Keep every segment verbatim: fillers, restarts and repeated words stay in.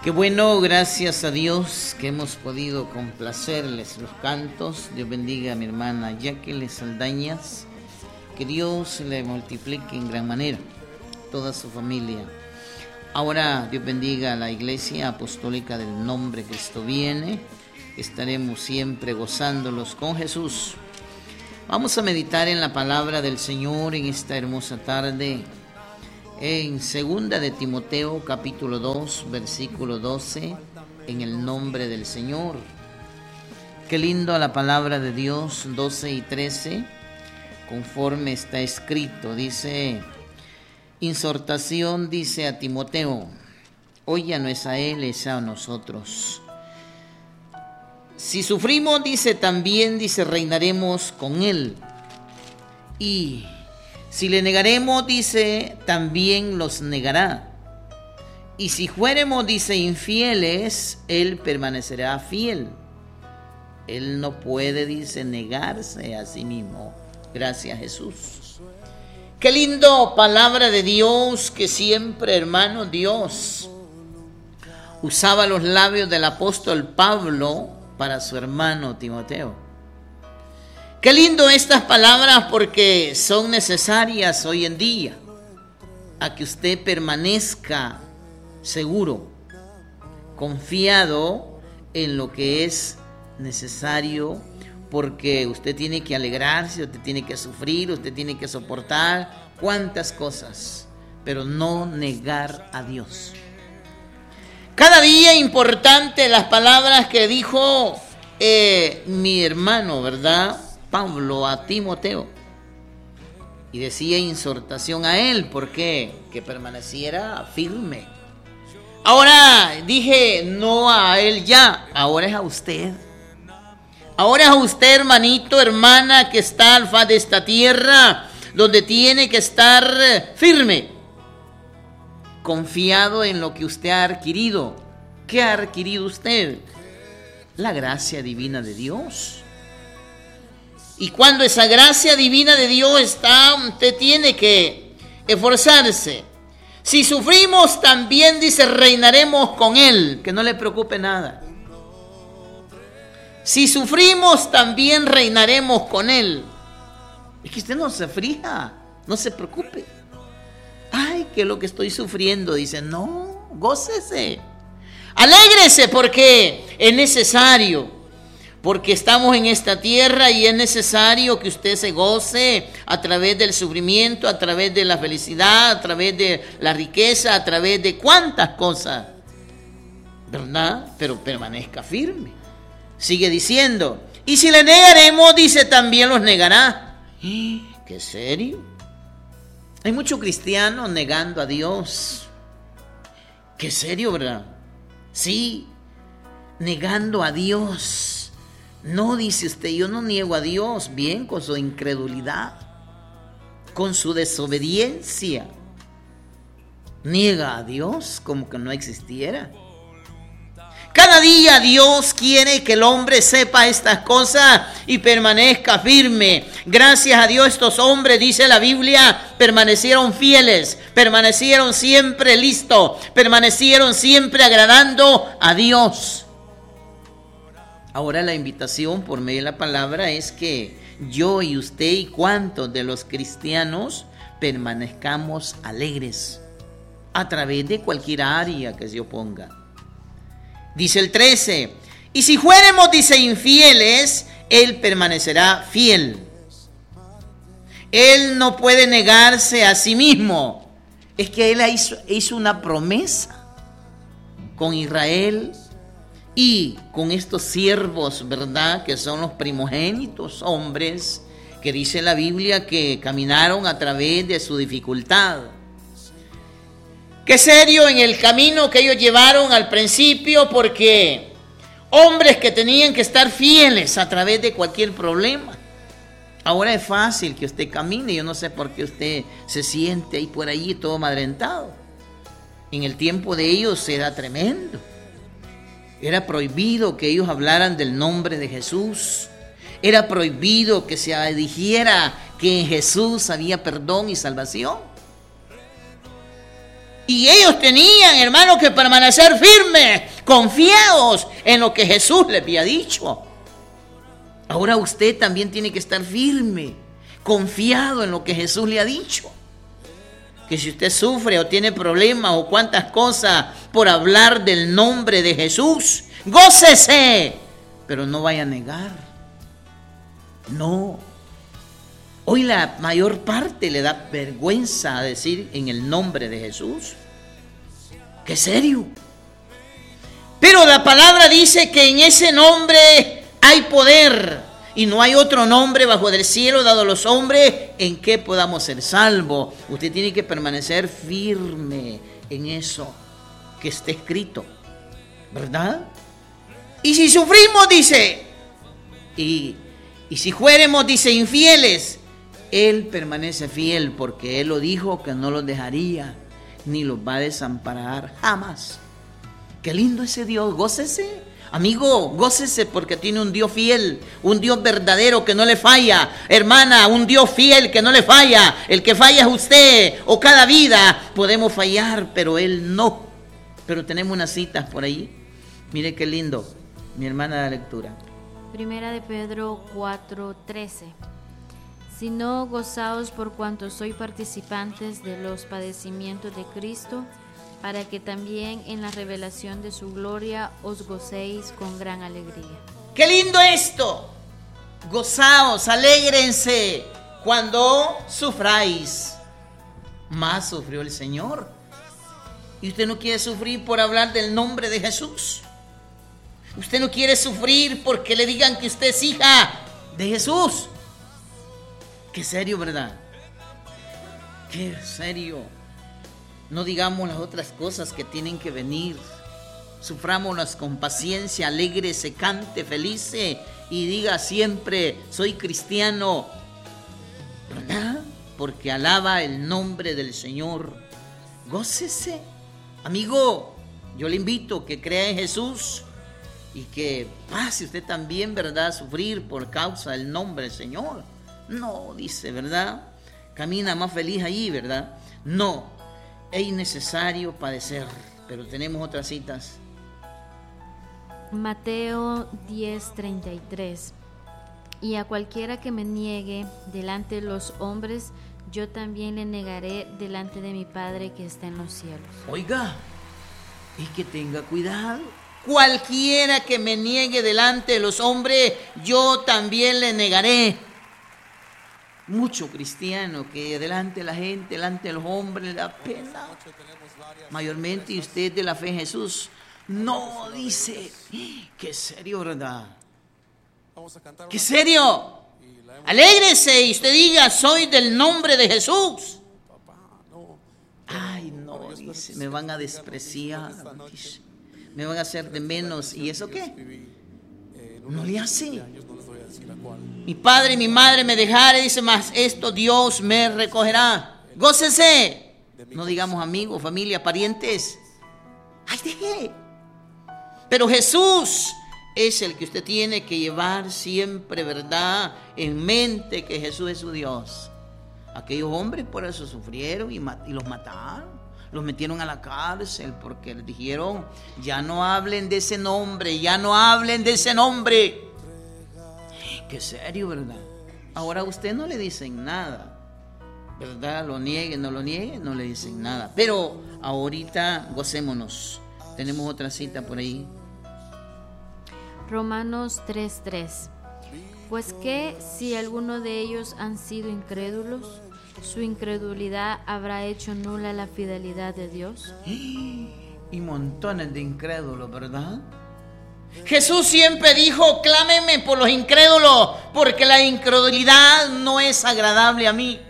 Qué bueno, gracias a Dios que hemos podido complacerles los cantos. Dios bendiga a mi hermana Jacqueline Saldañas. Que Dios le multiplique en gran manera toda su familia. Ahora Dios bendiga a la Iglesia Apostólica del Nombre Cristo Viene. Estaremos siempre gozándolos con Jesús. Vamos a meditar en la palabra del Señor en esta hermosa tarde. En segunda de Timoteo capítulo dos versículo doce, en el nombre del Señor. Qué lindo la palabra de Dios, doce y trece, conforme está escrito. Dice, exhortación dice a Timoteo, hoy ya no es a él, es a nosotros. Si sufrimos, dice también, dice reinaremos con él. Y si le negaremos, dice, también los negará. Y si fuéremos, dice, infieles, él permanecerá fiel. Él no puede, dice, negarse a sí mismo. Gracias, Jesús. Qué lindo palabra de Dios que siempre, hermano, Dios usaba los labios del apóstol Pablo para su hermano Timoteo. Qué lindo estas palabras porque son necesarias hoy en día a que usted permanezca seguro, confiado en lo que es necesario, porque usted tiene que alegrarse, usted tiene que sufrir, usted tiene que soportar cuantas cosas, pero no negar a Dios. Cada día importante las palabras que dijo eh, mi hermano, ¿verdad?, Pablo a Timoteo, y decía exhortación a él, porque que permaneciera firme. Ahora dije no a él ya, ahora es a usted. Ahora es a usted, hermanito, hermana, que está al faz de esta tierra, donde tiene que estar firme, confiado en lo que usted ha adquirido. ¿Qué ha adquirido usted? La gracia divina de Dios. Y cuando esa gracia divina de Dios está, usted tiene que esforzarse. Si sufrimos, también dice, reinaremos con Él. Que no le preocupe nada. Si sufrimos, también reinaremos con Él. Es que usted no se aflija, no se preocupe. Ay, que lo que estoy sufriendo, dice, no, gócese. Alégrese porque es necesario. Porque estamos en esta tierra y es necesario que usted se goce a través del sufrimiento, a través de la felicidad, a través de la riqueza, a través de cuántas cosas, ¿verdad? Pero permanezca firme. Sigue diciendo, y si le negaremos, dice, también los negará. ¿Qué serio? Hay muchos cristianos negando a Dios. ¿Qué serio, verdad? Sí, negando a Dios. No, dice usted, yo no niego a Dios. Bien, con su incredulidad, con su desobediencia, niega a Dios como que no existiera. Cada día Dios quiere que el hombre sepa estas cosas y permanezca firme. Gracias a Dios estos hombres, dice la Biblia, permanecieron fieles, permanecieron siempre listos, permanecieron siempre agradando a Dios. Ahora la invitación por medio de la palabra es que yo y usted y cuantos de los cristianos permanezcamos alegres a través de cualquier área que se oponga. Dice el trece, y si fuéremos, dice, infieles, Él permanecerá fiel. Él no puede negarse a sí mismo. Es que Él hizo, hizo una promesa con Israel y con estos siervos, ¿verdad?, que son los primogénitos hombres, que dice la Biblia que caminaron a través de su dificultad. Qué serio en el camino que ellos llevaron al principio, porque hombres que tenían que estar fieles a través de cualquier problema. Ahora es fácil que usted camine, yo no sé por qué usted se siente ahí por allí todo madrentado. En el tiempo de ellos era tremendo. Era prohibido que ellos hablaran del nombre de Jesús. Era prohibido que se dijera que en Jesús había perdón y salvación. Y ellos tenían, hermanos, que permanecer firmes, confiados en lo que Jesús les había dicho. Ahora usted también tiene que estar firme, confiado en lo que Jesús le ha dicho. Que si usted sufre o tiene problemas o cuantas cosas por hablar del nombre de Jesús, gócese, pero no vaya a negar. No. Hoy la mayor parte le da vergüenza decir en el nombre de Jesús. ¡Qué serio! Pero la palabra dice que en ese nombre hay poder y no hay otro nombre bajo el cielo dado a los hombres en que podamos ser salvos. Usted tiene que permanecer firme en eso que está escrito, ¿verdad? Y si sufrimos, dice, y, y si fuéremos, dice, infieles, Él permanece fiel porque Él lo dijo que no los dejaría ni los va a desamparar jamás. Qué lindo ese Dios, gócese. Amigo, gócese porque tiene un Dios fiel, un Dios verdadero que no le falla. Hermana, un Dios fiel que no le falla. El que falla es usted o cada vida. Podemos fallar, pero Él no. Pero tenemos unas citas por ahí. Mire qué lindo, mi hermana de la lectura. Primera de Pedro cuatro trece. Sino gozaos por cuanto sois participantes de los padecimientos de Cristo, para que también en la revelación de su gloria os gocéis con gran alegría. ¡Qué lindo esto! Gozaos, alégrense cuando sufráis. Más sufrió el Señor. ¿Y usted no quiere sufrir por hablar del nombre de Jesús? ¿Usted no quiere sufrir porque le digan que usted es hija de Jesús? Qué serio, ¿verdad? Qué serio. No digamos las otras cosas que tienen que venir. Sufrámoslas con paciencia, alégrese, cante, felice y diga siempre, soy cristiano, ¿verdad? Porque alaba el nombre del Señor. Gócese. Amigo, yo le invito a que crea en Jesús y que pase usted también, ¿verdad?, a sufrir por causa del nombre del Señor. No, dice, ¿verdad? Camina más feliz allí, ¿verdad? No, es necesario padecer, pero tenemos otras citas. Mateo diez treinta y tres. Y a cualquiera que me niegue delante de los hombres, yo también le negaré delante de mi Padre que está en los cielos. Oiga, y que tenga cuidado. Cualquiera que me niegue delante de los hombres, yo también le negaré. Mucho cristiano que delante de la gente, delante de los hombres, le da pena. Mayormente, y usted de la fe en Jesús, no, dice. Qué serio, ¿verdad? Qué serio. Alégrese y usted diga, soy del nombre de Jesús. Ay, no, dice, me van a despreciar, dice, me van a hacer de menos. ¿Y eso qué? No le hace. Mi padre y mi madre me dejaré, dice, más esto Dios me recogerá. Gócese. No digamos amigos, familia, parientes. Ay, deje. Pero Jesús es el que usted tiene que llevar siempre, ¿verdad?, en mente que Jesús es su Dios. Aquellos hombres por eso sufrieron y, mat- y los mataron. Los metieron a la cárcel porque les dijeron, ya no hablen de ese nombre, ya no hablen de ese nombre. Qué serio, ¿verdad? Ahora a usted no le dicen nada, ¿verdad? Lo niegue, no lo niegue, no le dicen nada. Pero ahorita gocémonos. Tenemos otra cita por ahí. Romanos tres tres. Pues que si alguno de ellos han sido incrédulos, su incredulidad habrá hecho nula la fidelidad de Dios. Y montones de incrédulos, ¿verdad? Jesús siempre dijo, clámeme por los incrédulos, porque la incredulidad no es agradable a mí.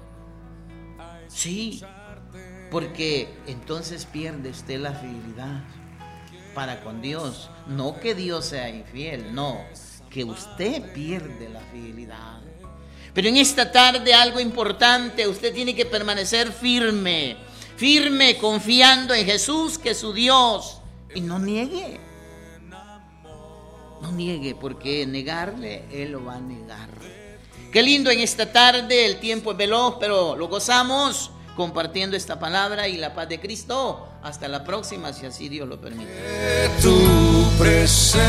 Sí, porque entonces pierde usted la fidelidad para con Dios. No que Dios sea infiel, no, que usted pierde la fidelidad. Pero en esta tarde algo importante, usted tiene que permanecer firme, firme confiando en Jesús que es su Dios. Y no niegue, no niegue, porque negarle, Él lo va a negar. Qué lindo en esta tarde, el tiempo es veloz, pero lo gozamos compartiendo esta palabra, y la paz de Cristo. Hasta la próxima, si así Dios lo permite. Tu presencia.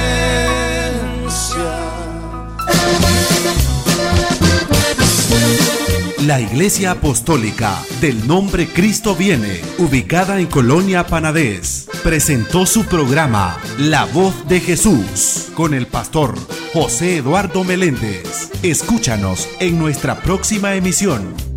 La Iglesia Apostólica del Nombre Cristo Viene, ubicada en Colonia Panadés, presentó su programa La Voz de Jesús con el pastor José Eduardo Meléndez. Escúchanos en nuestra próxima emisión.